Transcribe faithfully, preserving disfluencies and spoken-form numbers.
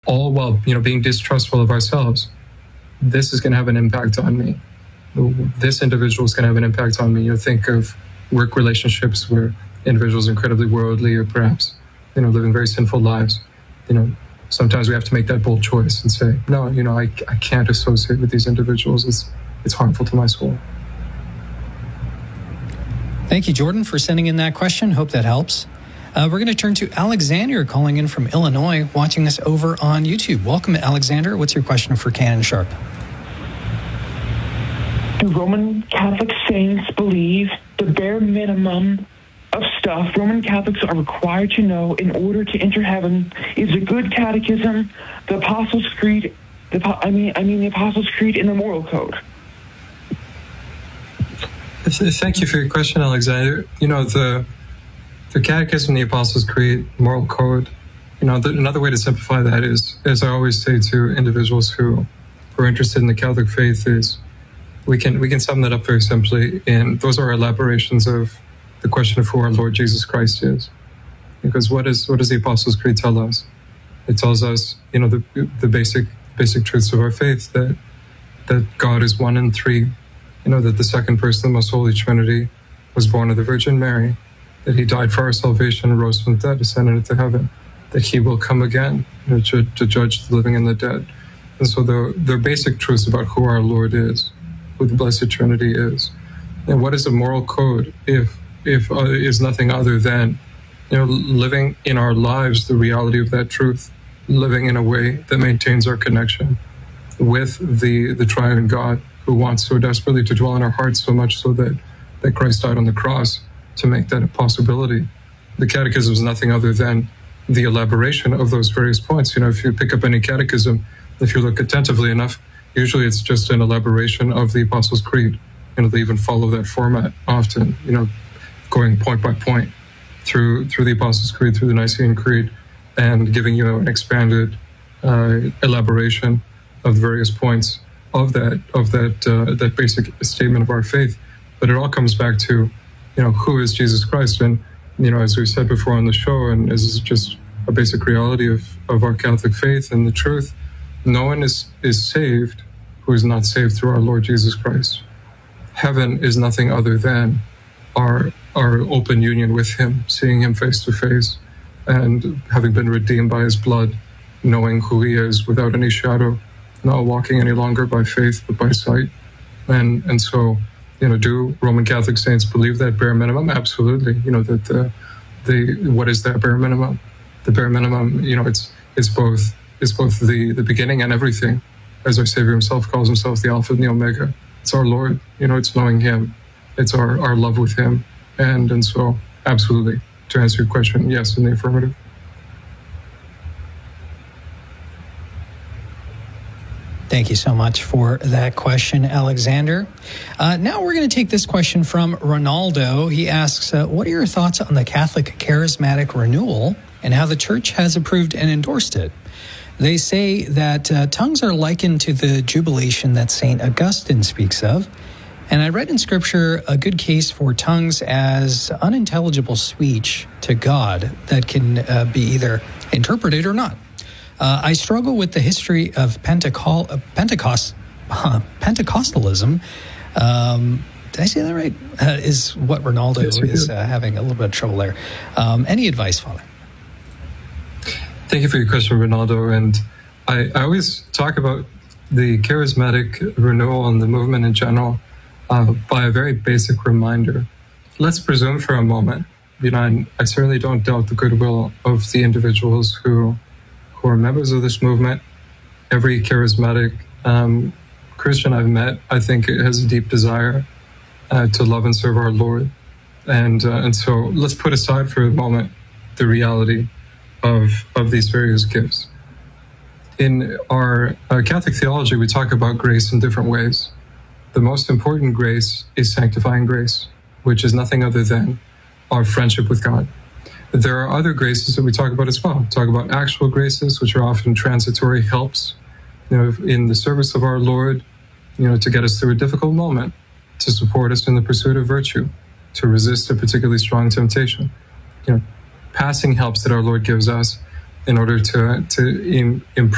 all while, you know, being distrustful of ourselves. This is going to have an impact on me. This individual is going to have an impact on me. You know, think of work relationships where individuals are incredibly worldly or perhaps, you know, living very sinful lives. You know, sometimes we have to make that bold choice and say, no, you know, I, I can't associate with these individuals. It's, it's harmful to my soul. Thank you, Jordan, for sending in that question. Hope that helps. Uh, we're going to turn to Alexander calling in from Illinois, watching us over on YouTube. Welcome, Alexander. What's your question for Canon Sharp? Do Roman Catholic saints believe the bare minimum of stuff Roman Catholics are required to know in order to enter heaven is a good catechism, the Apostles' Creed, the, I mean, I mean the Apostles' Creed, and the Moral Code? Thank you for your question, Alexander. You know, the the Catechism, the Apostles' Creed, Moral Code, you know, the, another way to simplify that is, as I always say to individuals who, who are interested in the Catholic faith, is we can we can sum that up very simply, and those are elaborations of the question of who our Lord Jesus Christ is. Because what is what does the Apostles' Creed tell us? It tells us, you know, the the basic basic truths of our faith, that that God is one and three. You know, that the second person of the Most Holy Trinity was born of the Virgin Mary, that he died for our salvation, rose from the dead, ascended into heaven, that he will come again, you know, to, to judge the living and the dead. And so the, the basic truths about who our Lord is, who the Blessed Trinity is. And what is a moral code if if uh, is nothing other than, you know, living in our lives the reality of that truth, living in a way that maintains our connection with the, the triune God, who wants so desperately to dwell in our hearts, so much so that, that Christ died on the cross to make that a possibility. The catechism is nothing other than the elaboration of those various points. You know, if you pick up any catechism, if you look attentively enough, usually it's just an elaboration of the Apostles' Creed. You know, they even follow that format often, you know, going point by point through through the Apostles' Creed, through the Nicene Creed, and giving you an expanded uh, elaboration of the various points of that of that uh, that basic statement of our faith. But it all comes back to, you know, who is Jesus Christ? And, you know, as we said before on the show, and as is just a basic reality of, of our Catholic faith and the truth, no one is, is saved who is not saved through our Lord Jesus Christ. Heaven is nothing other than our our open union with him, seeing him face to face, and having been redeemed by his blood, knowing who he is without any shadow, not walking any longer by faith but by sight. And and so, you know, do Roman Catholic saints believe that bare minimum? Absolutely. You know, that the the what is that bare minimum? The bare minimum, you know, it's it's both it's both the the beginning and everything. As our Savior himself calls himself, the Alpha and the Omega. It's our Lord. You know, it's knowing him. It's our, our love with him. And and so, absolutely, to answer your question, yes, in the affirmative. Thank you so much for that question, Alexander. Uh, now we're going to take this question from Ronaldo. He asks, uh, what are your thoughts on the Catholic Charismatic Renewal and how the Church has approved and endorsed it? They say that uh, tongues are likened to the jubilation that Saint Augustine speaks of. And I read in Scripture a good case for tongues as unintelligible speech to God that can uh, be either interpreted or not. Uh, I struggle with the history of Pentecost, uh, Pentecost, uh, Pentecostalism. Um, did I say that right? Uh, is what Ronaldo yes, is uh, having a little bit of trouble there. Um, any advice, Father? Thank you for your question, Ronaldo. And I, I always talk about the charismatic renewal and the movement in general uh, by a very basic reminder. Let's presume for a moment, you know, and I certainly don't doubt the goodwill of the individuals who who are members of this movement. Every charismatic um, Christian I've met, I think, has a deep desire uh, to love and serve our Lord. And uh, and so let's put aside for a moment the reality of of these various gifts. In our uh, Catholic theology, we talk about grace in different ways. The most important grace is sanctifying grace, which is nothing other than our friendship with God. There are other graces that we talk about as well. We talk about actual graces, which are often transitory helps, you know, in the service of our Lord, you know, to get us through a difficult moment, to support us in the pursuit of virtue, to resist a particularly strong temptation. You know, passing helps that our Lord gives us in order to to improve